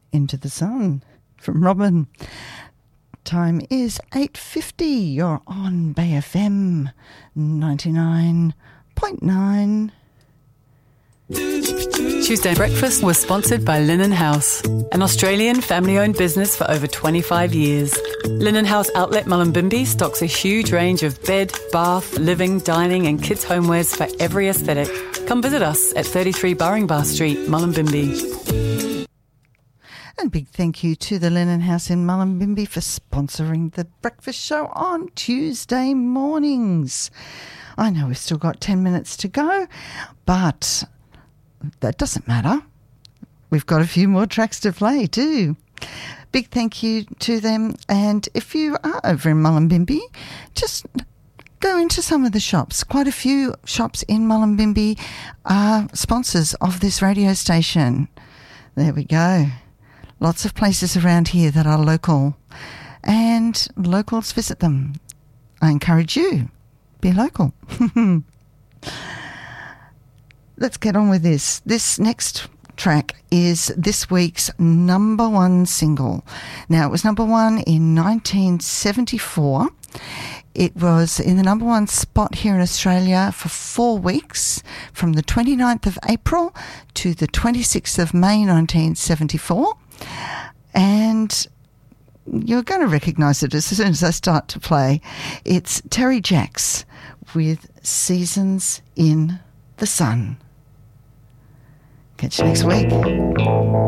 Into the Sun from Robin. Time is 8:50. You're on Bay FM 99.9. Tuesday Breakfast was sponsored by Linen House, an Australian family-owned business for over 25 years. Linen House Outlet Mullumbimby stocks a huge range of bed, bath, living, dining and kids' homewares for every aesthetic. Come visit us at 33 Burringbar Street, Mullumbimby. And a big thank you to the Linen House in Mullumbimby for sponsoring the breakfast show on Tuesday mornings. I know we've still got 10 minutes to go, but that doesn't matter. We've got a few more tracks to play too. Big thank you to them. And if you are over in Mullumbimby, just go into some of the shops. Quite a few shops in Mullumbimby are sponsors of this radio station. There we go. Lots of places around here that are local, and locals visit them. I encourage you, be local. Let's get on with this. This next track is this week's number one single. Now, it was number one in 1974. It was in the number one spot here in Australia for 4 weeks, from the 29th of April to the 26th of May 1974. And you're going to recognise it as soon as I start to play. It's Terry Jacks with Seasons in the Sun. Catch you next week.